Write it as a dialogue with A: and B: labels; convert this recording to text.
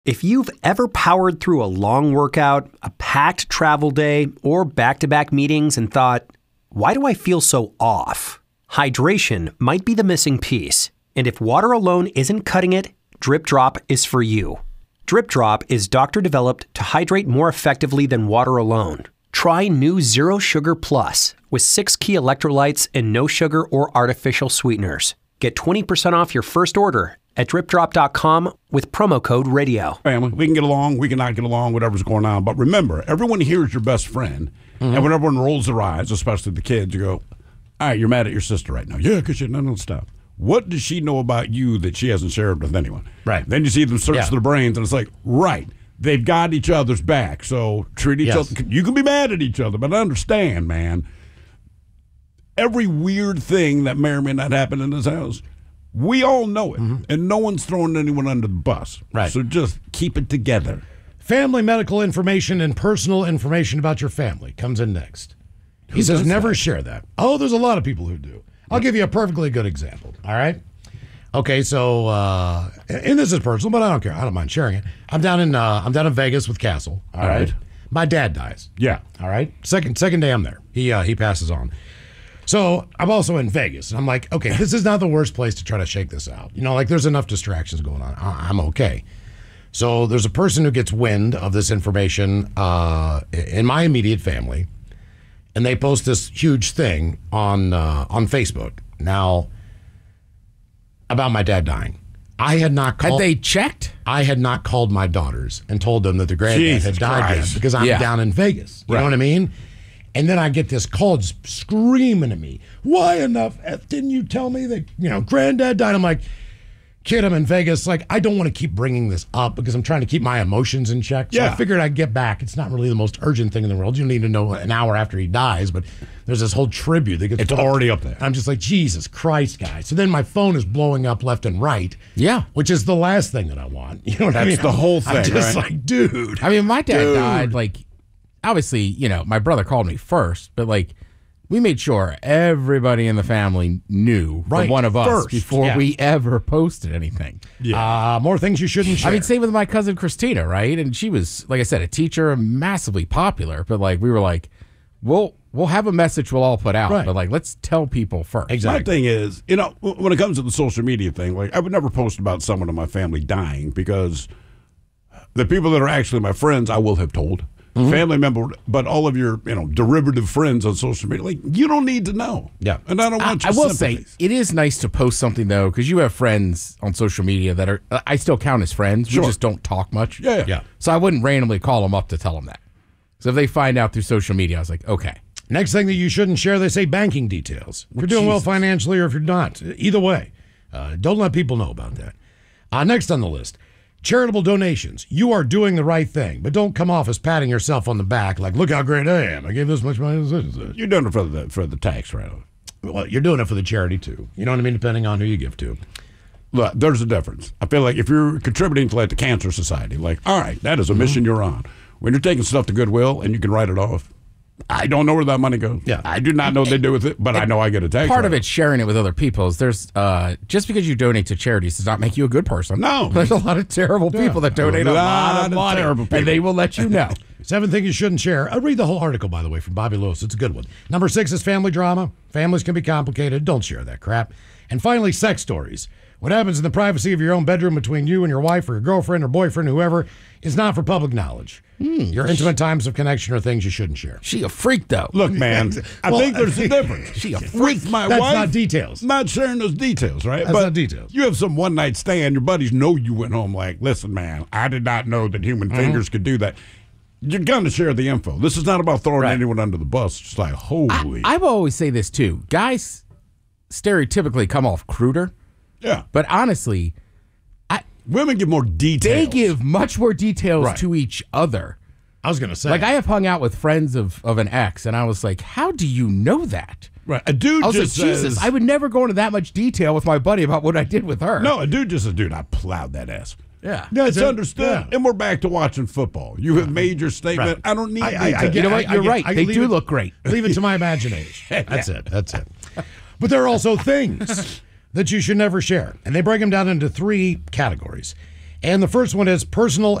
A: If you've ever powered through a long workout, a packed travel day, or back-to-back meetings and thought, why do I feel so off? Hydration might be the missing piece. And if water alone isn't cutting it, Drip Drop is for you. Drip Drop is doctor-developed to hydrate more effectively than water alone. Try new Zero Sugar Plus with 6 key electrolytes and no sugar or artificial sweeteners. Get 20% off your first order at dripdrop.com with promo code radio.
B: Family, we can get along, we can not get along, whatever's going on. But remember, everyone here is your best friend. Mm-hmm. And when everyone rolls their eyes, especially the kids, you go, all right, you're mad at your sister right now. Yeah, because you no, stop. What does she know about you that she hasn't shared with anyone?
C: Right.
B: Then you see them search their brains, and it's like, right, they've got each other's back. So treat each other. You can be mad at each other, but understand, man, every weird thing that may or may not happen in this house, we all know it, and no one's throwing anyone under the bus.
C: Right.
B: So just keep it together.
C: Family medical information and personal information about your family comes in next. He says never share that. Oh, there's a lot of people who do. I'll give you a perfectly good example, all right? Okay, so, and this is personal, but I don't care. I don't mind sharing it. I'm down in Vegas with Castle, all right? My dad dies.
B: Yeah.
C: All right? Second day I'm there. He passes on. So I'm also in Vegas, and I'm like, okay, this is not the worst place to try to shake this out. You know, like there's enough distractions going on. I'm okay. So there's a person who gets wind of this information in my immediate family, and they post this huge thing on Facebook. Now, about my dad dying. I had not called.
D: Had they checked?
C: I had not called my daughters and told them that the granddad had died yet because I'm down in Vegas. You know what I mean? And then I get this call just screaming at me. Why enough F didn't you tell me that, granddad died? I'm like, kid, I'm in Vegas. Like, I don't want to keep bringing this up because I'm trying to keep my emotions in check. So I figured I'd get back. It's not really the most urgent thing in the world. You don't need to know an hour after he dies, but there's this whole tribute that gets
B: already up there.
C: I'm just like, Jesus Christ, guys. So then my phone is blowing up left and right.
D: Yeah.
C: Which is the last thing that I want. You know what I mean?
B: That's the whole thing,
C: I'm just
B: right?
C: like, dude.
D: I mean, my dad died, like, obviously, my brother called me first, but, like, we made sure everybody in the family knew from one of us before we ever posted anything.
C: Yeah. More things you shouldn't share.
D: I mean, same with my cousin Christina, right? And she was, like I said, a teacher, massively popular, but, like, we were like, we'll have a message we'll all put out, but, like, let's tell people first.
C: Exactly.
B: My thing is, when it comes to the social media thing, like, I would never post about someone in my family dying because the people that are actually my friends, I will have told. Family member, but all of your, derivative friends on social media, like, you don't need to know.
C: Yeah.
B: And I don't want your
D: I will
B: sympathies.
D: say, it is nice to post something, though, because you have friends on social media that are, I still count as friends. We just don't talk much.
B: Yeah.
D: So I wouldn't randomly call them up to tell them that. So if they find out through social media, I was like, okay.
C: Next thing that you shouldn't share, they say banking details. If you're doing well financially or if you're not. Either way, don't let people know about that. Next on the list. Charitable donations. You are doing the right thing, but don't come off as patting yourself on the back like, look how great I am. I gave this much money.
B: You're doing it for the tax write-off.
C: Well, you're doing it for the charity, too. You know what I mean? Depending on who you give to.
B: Look, there's a difference. I feel like if you're contributing to, like, the Cancer Society, like, all right, that is a mission you're on. When you're taking stuff to Goodwill and you can write it off, I don't know where that money goes.
C: Yeah.
B: I do not know what they do with it, but I know I get a tax
D: Part of
B: write-off.
D: it's sharing it with other people. Is there's just because you donate to charities does not make you a good person.
B: No.
D: There's a lot of terrible people that donate a lot of money,
B: terrible people.
D: and they will let you know.
C: 7 things you shouldn't share. I'll read the whole article, by the way, from Bobby Lewis. It's a good one. Number 6 is family drama. Families can be complicated. Don't share that crap. And finally, sex stories. What happens in the privacy of your own bedroom between you and your wife or your girlfriend or boyfriend, whoever, is not for public knowledge. Your intimate times of connection are things you shouldn't share.
D: She a freak, though.
B: Look, man, I think there's a difference.
D: She a freak.
B: With my
C: That's
B: wife,
C: not details.
B: Not sharing those details, right?
C: That's not details.
B: You have some one-night stand. Your buddies know you went home like, listen, man, I did not know that human fingers could do that. You're going to share the info. This is not about throwing anyone under the bus. It's just like, holy.
D: I will always say this, too. Guys stereotypically come off cruder.
B: Yeah.
D: But honestly,
B: Women give more details.
D: they give much more details to each other.
C: I was going to say.
D: Like, I have hung out with friends of an ex, and I was like, how do you know that?
B: Right. A dude
D: I was
B: just
D: like,
B: says,
D: Jesus, I would never go into that much detail with my buddy about what I did with her.
B: No, a dude just says, dude, I plowed that ass.
D: Yeah.
B: It's understood. And we're back to watching football. You have made your statement.
C: Right.
B: I don't need
D: You know what? You're right. They do look great.
C: Leave it to my imagination. That's it. But there are also things that you should never share. And they break them down into 3 categories. And the first one is personal